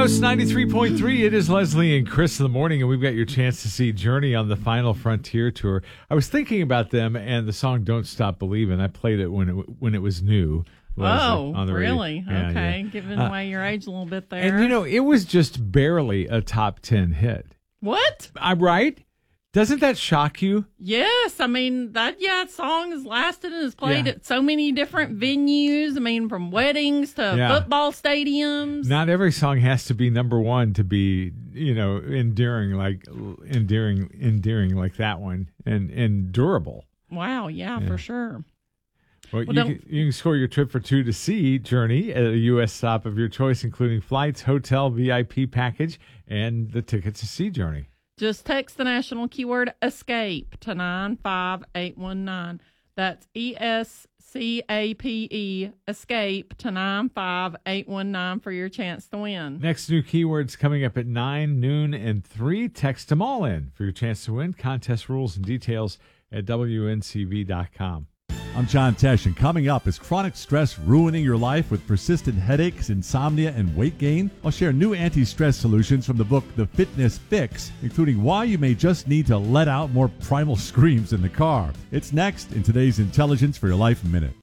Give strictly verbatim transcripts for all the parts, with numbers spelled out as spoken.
Coast ninety-three point three. It is Leslie and Chris in the morning, and we've got your chance to see Journey on the Final Frontier tour. I was thinking about them and the song "Don't Stop Believin'." I played it when it when it was new. Leslie, oh, on the really? radio. Yeah, okay, yeah. giving Uh, away your age a little bit there. And you know, it was just barely a top ten hit. What? I'm right. Doesn't that shock you? Yes, I mean that. Yeah, song has lasted and has played Yeah. at so many different venues. I mean, from weddings to Yeah. football stadiums. Not every song has to be number one to be, you know, endearing like endearing, endearing like that one, and and durable. Wow, yeah, Yeah. for sure. Well, Well, you, don't- can, you can score your trip for two to see Journey at a U S stop of your choice, including flights, hotel, V I P package, and the tickets to see Journey. Just text the national keyword ESCAPE to nine five eight one nine. That's E S C A P E, ESCAPE to nine five eight one nine for your chance to win. Next new keywords coming up at nine, noon, and three. Text them all in for your chance to win. Contest rules and details at W N C V dot com. I'm John Tesh, and coming up, is chronic stress ruining your life with persistent headaches, insomnia, and weight gain? I'll share new anti-stress solutions from the book The Fitness Fix, including why you may just need to let out more primal screams in the car. It's next in today's Intelligence for Your Life Minute.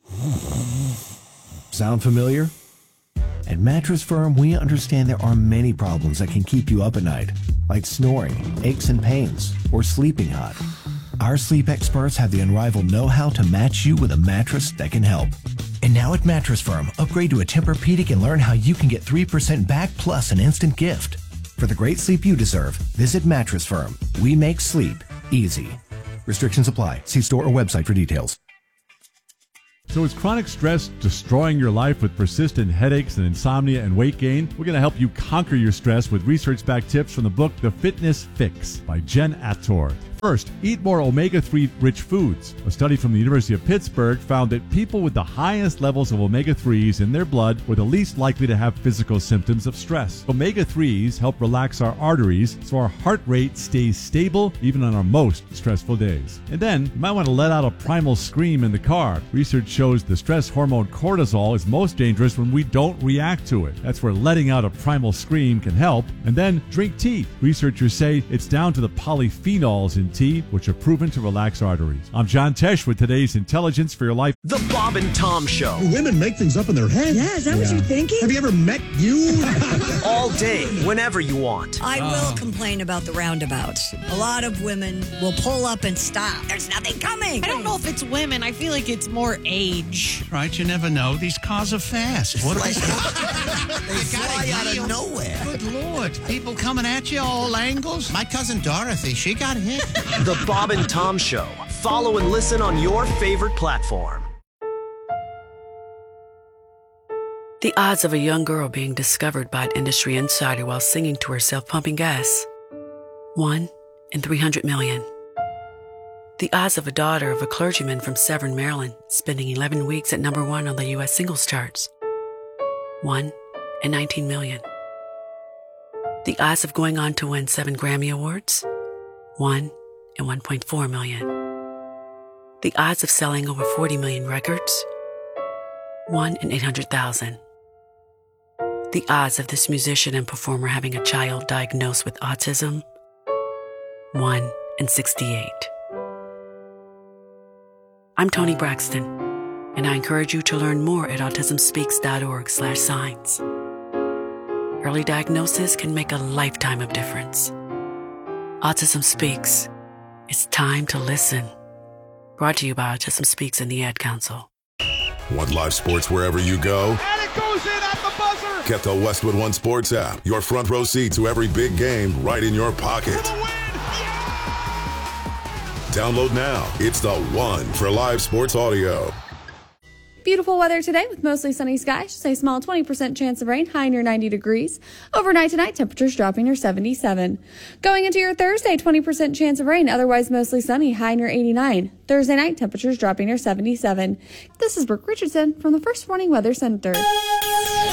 Sound familiar? At Mattress Firm, we understand there are many problems that can keep you up at night, like snoring, aches and pains, or sleeping hot. Our sleep experts have the unrivaled know-how to match you with a mattress that can help. And now at Mattress Firm, upgrade to a Tempur-Pedic and learn how you can get three percent back plus an instant gift. For the great sleep you deserve, visit Mattress Firm. We make sleep easy. Restrictions apply. See store or website for details. So is chronic stress destroying your life with persistent headaches and insomnia and weight gain? We're going to help you conquer your stress with research-backed tips from the book The Fitness Fix by Jen Attor. First, eat more omega three rich foods. A study from the University of Pittsburgh found that people with the highest levels of omega threes in their blood were the least likely to have physical symptoms of stress. omega threes help relax our arteries so our heart rate stays stable even on our most stressful days. And then, you might want to let out a primal scream in the car. Research shows the stress hormone cortisol is most dangerous when we don't react to it. That's where letting out a primal scream can help. And then, drink tea. Researchers say it's down to the polyphenols in tea, which are proven to relax arteries. I'm John Tesh with today's Intelligence for Your Life. The Bob and Tom Show. Do women make things up in their head? Yeah, is that what you're thinking? Have you ever met you? All day, whenever you want. I will complain about the roundabouts. A lot of women will pull up and stop. There's nothing coming. I don't know if it's women. I feel like it's more age. Right, you never know. These cars are fast. What They I fly gotta out hear. of nowhere. Good Lord. People coming at you all angles. My cousin Dorothy, she got hit. The Bob and Tom Show. Follow and listen on your favorite platform. The odds of a young girl being discovered by an industry insider while singing to herself pumping gas. One in three hundred million. The odds of a daughter of a clergyman from Severn, Maryland, spending eleven weeks at number one on the U S singles charts. One in nineteen million. The odds of going on to win seven Grammy Awards. One in one point four million. The odds of selling over forty million records. One in eight hundred thousand. The odds of this musician and performer having a child diagnosed with autism. One in sixty-eight. I'm Toni Braxton, and I encourage you to learn more at autismspeaks.org slash signs. Early diagnosis can make a lifetime of difference. Autism Speaks. It's time to listen. Brought to you by Autism Speaks and the Ad Council. Want live sports wherever you go? And it goes in at the buzzer! Get the Westwood One Sports app. Your front row seat to every big game right in your pocket. For the win! Yeah! Download now. It's the one for live sports audio. Beautiful weather today with mostly sunny skies. Just a small twenty percent chance of rain, high near ninety degrees. Overnight tonight, temperatures dropping near seventy-seven. Going into your Thursday, twenty percent chance of rain, otherwise mostly sunny, high near eighty-nine. Thursday night, temperatures dropping near seventy-seven. This is Brooke Richardson from the First Warning Weather Center.